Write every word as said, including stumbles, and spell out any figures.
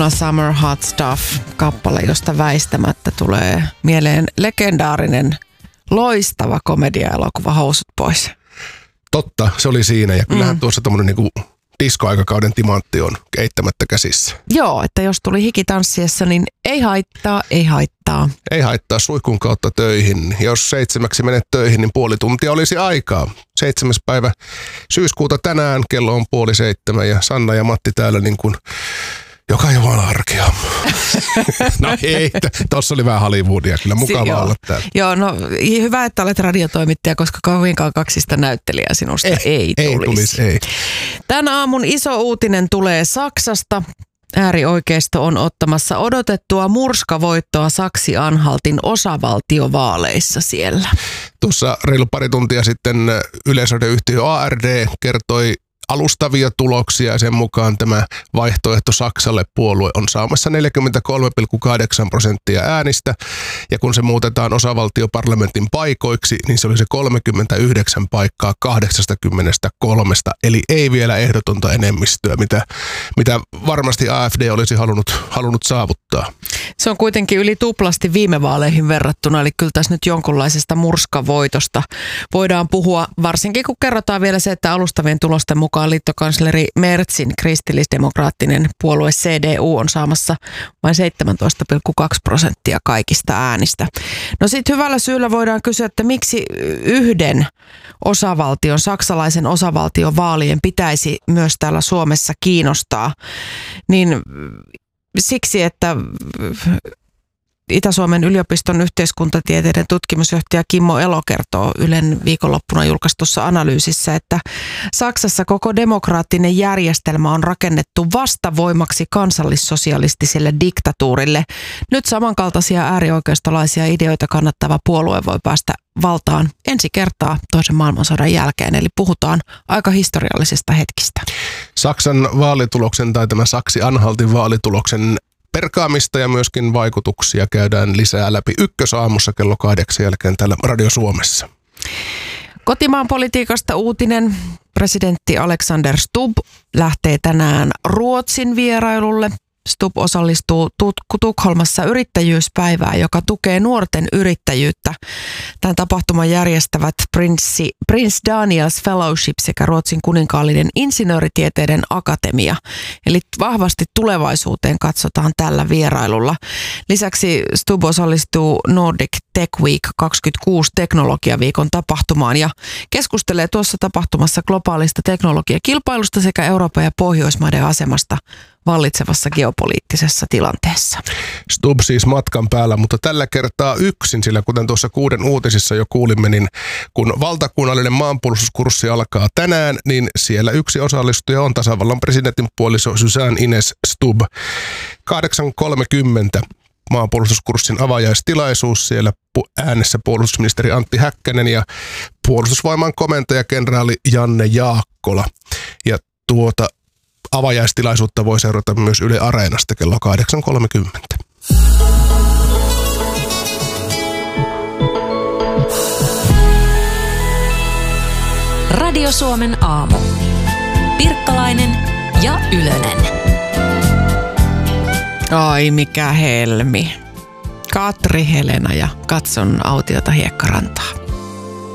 Summer Hot Stuff-kappale, josta väistämättä tulee mieleen legendaarinen, loistava komedia-elokuva Housut pois. Totta, se oli siinä ja kyllähän mm. tuossa tommonen niinku diskoaikakauden timantti on eittämättä käsissä. Joo, että jos tuli hiki tanssiessa, niin ei haittaa, ei haittaa. Ei haittaa suihkun kautta töihin. Jos seitsemäksi menet töihin, niin puoli tuntia olisi aikaa. Seitsemäs päivä syyskuuta tänään, kello on puoli seitsemän ja Sanna ja Matti täällä niin kuin joka juman arkea. No ei, tossa oli vähän Hollywoodia, kyllä mukava si- olla täällä. Joo, no hyvä, että olet radiotoimittaja, koska kauinkaan kaksista näyttelijää sinusta eh, ei, ei tulisi. tulisi ei. Tän aamun iso uutinen tulee Saksasta. Äärioikeisto on ottamassa odotettua murskavoittoa Saksi-Anhaltin osavaltiovaaleissa siellä. Tuossa reilu pari tuntia sitten yleisradioyhtiö A R D kertoi alustavia tuloksia ja sen mukaan tämä vaihtoehto Saksalle puolue on saamassa neljäkymmentäkolme pilkku kahdeksan prosenttia äänistä ja kun se muutetaan osavaltioparlamentin paikoiksi, niin se oli se kolmekymmentäyhdeksän paikkaa kahdeksankymmentäkolme, eli ei vielä ehdotonta enemmistöä, mitä, mitä varmasti A F D olisi halunnut, halunnut saavuttaa. Se on kuitenkin yli tuplasti viime vaaleihin verrattuna, eli kyllä tässä nyt jonkunlaisesta murskavoitosta voidaan puhua, varsinkin kun kerrotaan vielä se, että alustavien tulosten mukaan liittokansleri Merzin kristillisdemokraattinen puolue C D U on saamassa vain seitsemäntoista pilkku kaksi prosenttia kaikista äänistä. No sitten hyvällä syyllä voidaan kysyä, että miksi yhden osavaltion, saksalaisen osavaltion vaalien pitäisi myös täällä Suomessa kiinnostaa, niin siksi, että Itä-Suomen yliopiston yhteiskuntatieteiden tutkimusjohtaja Kimmo Elo kertoo Ylen viikonloppuna julkaistussa analyysissä, että Saksassa koko demokraattinen järjestelmä on rakennettu vastavoimaksi kansallissosialistiselle diktatuurille. Nyt samankaltaisia äärioikeistolaisia ideoita kannattava puolue voi päästä valtaan ensi kertaa toisen maailmansodan jälkeen, eli puhutaan aika historiallisista hetkistä. Saksan vaalituloksen tai tämän Saksi-Anhaltin vaalituloksen perkaamista ja myöskin vaikutuksia käydään lisää läpi ykkösaamussa kello kahdeksan jälkeen täällä Radio Suomessa. Kotimaan politiikasta uutinen. Presidentti Alexander Stubb lähtee tänään Ruotsin vierailulle. Stubb osallistuu Tukholmassa yrittäjyyspäivään, joka tukee nuorten yrittäjyyttä. Tämän tapahtuman järjestävät Prince, Prince Daniels Fellowship sekä Ruotsin kuninkaallinen insinööritieteiden akatemia. Eli vahvasti tulevaisuuteen katsotaan tällä vierailulla. Lisäksi Stubb osallistuu Nordic Tech Week kaksikymmentäkuusi teknologiaviikon tapahtumaan ja keskustelee tuossa tapahtumassa globaalista teknologiakilpailusta sekä Euroopan ja Pohjoismaiden asemasta vallitsevassa geopoliittisessa tilanteessa. Stubb siis matkan päällä, mutta tällä kertaa yksin, sillä kuten tuossa kuuden uutisissa jo kuulimme, niin kun valtakunnallinen maanpuolustuskurssi alkaa tänään, niin siellä yksi osallistuja on tasavallan presidentin puoliso Susanne Ines Stubb. kahdeksan kolmekymmentä maanpuolustuskurssin avajaistilaisuus, siellä äänessä puolustusministeri Antti Häkkänen ja puolustusvoiman komentaja kenraali Janne Jaakkola. Ja tuota avajaistilaisuutta voi seurata myös Yle Areenasta kello kahdeksan kolmekymmentä. Radio Suomen aamu. Pirkkalainen ja Ylönen. Ai mikä helmi. Katri Helena ja katson autiota Hiekkarantaa.